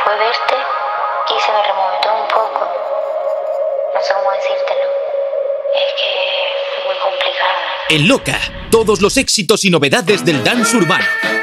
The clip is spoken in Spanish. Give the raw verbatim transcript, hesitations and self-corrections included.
fue verte y se me remontó un poco. No sé cómo decírtelo. Es que es muy complicado. En Loca, todos los éxitos y novedades del dance urbano.